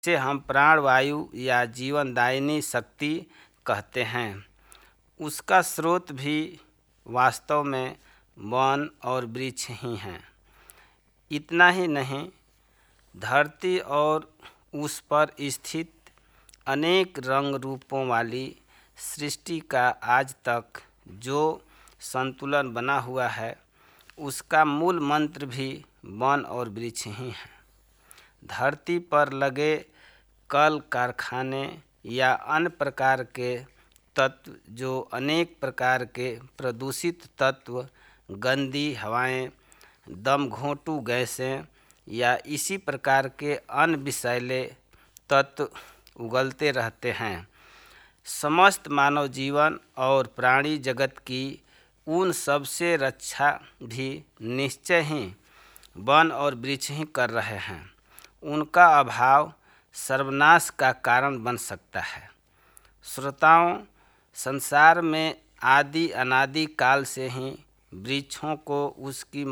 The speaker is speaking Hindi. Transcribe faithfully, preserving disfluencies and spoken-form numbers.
जिसे हम प्राणवायु या जीवनदायिनी शक्ति कहते हैं, उसका स्रोत भी वास्तव में वन और वृक्ष ही हैं। इतना ही नहीं, धरती और उस पर स्थित अनेक रंग रूपों वाली सृष्टि का आज तक जो संतुलन बना हुआ है, उसका मूल मंत्र भी वन और वृक्ष ही हैं। धरती पर लगे कल कारखाने या अन्य प्रकार के तत्व जो अनेक प्रकार के प्रदूषित तत्व, गंदी हवाएं, दमघोंटू गैसें या इसी प्रकार के अन्य विषैले तत्व उगलते रहते हैं। समस्त मानव जीवन और प्राणी जगत की उन सब से रक्षा भी निश्चय ही वन और वृक्ष ही कर रहे हैं। उनका अभाव सर्वनाश का कारण बन सकता है। श्रोताओं, संसार में आदि अनादि काल से ही वृक्षों को उसकी